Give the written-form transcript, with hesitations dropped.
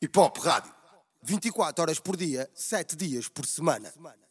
Hip Hop Rádio. 24 horas por dia, 7 dias por semana.